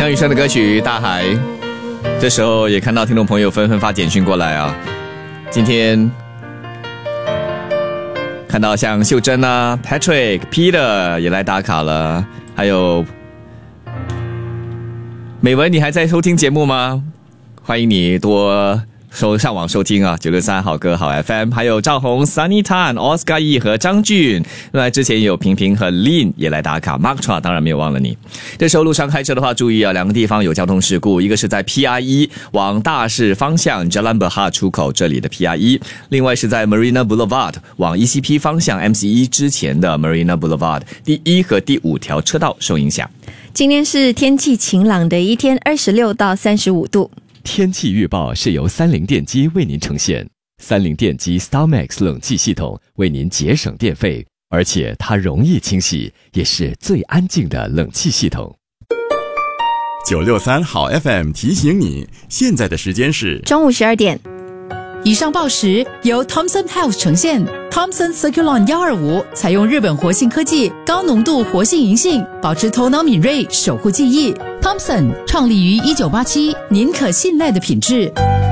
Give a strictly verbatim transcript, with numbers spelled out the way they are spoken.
梁羽生的歌曲《大海》。这时候也看到听众朋友纷纷发简讯过来啊。今天看到像秀珍啊、Patrick、Peter 也来打卡了，还有美文，你还在收听节目吗？欢迎你多收上网收听啊，九六三好歌好 F M， 还有赵红、Sunny Tan、Oscar E 和张俊。另外之前有平平和 Lin 也来打卡 ，Mark Chua 当然没有忘了你。这时候路上开车的话，注意啊，两个地方有交通事故，一个是在 P R 一 往大市方向 Jalan Berhad 出口这里的 P R 一， 另外是在 Marina Boulevard 往 E C P 方向 M C 一 之前的 Marina Boulevard 第一和第五条车道受影响。 今天是天气晴朗的一天，二十六到三十五度。 天气预报是由三菱电机为您呈现，三菱电机 StarMax 冷气系统为您节省电费，而且它容易清洗，也是最安静的冷气系统。 九六三好 F M 提醒你，现在的时间是中午十二点。 以上报时由 Thomson Health 呈现。 Thomson Circulon 一二五采用日本活性科技，高浓度活性银杏，保持头脑敏锐，守护记忆。Thomson 创立于一九八七，您可信赖的品质。